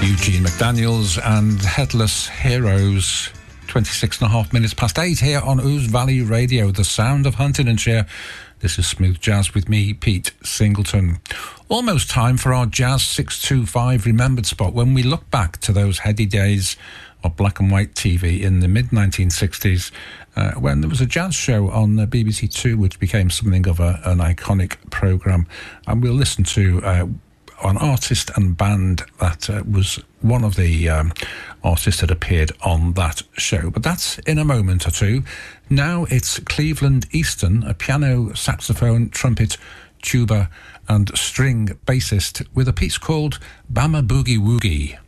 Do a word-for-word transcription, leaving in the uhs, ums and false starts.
Eugene McDaniels and Headless Heroes. twenty-six and a half minutes past eight here on Ouse Valley Radio, the sound of Huntingdonshire. This is Smooth Jazz with me, Pete Singleton. Almost time for our Jazz six two five Remembered spot when we look back to those heady days of black and white T V in the mid nineteen sixties uh, when there was a jazz show on uh, B B C Two which became something of a, an iconic programme. And we'll listen to uh, an artist and band that uh, was one of the um, artists that appeared on that show. But that's in a moment or two. Now it's Cleveland Easton, a piano, saxophone, trumpet, tuba and string bassist with a piece called Bama Boogie Woogie.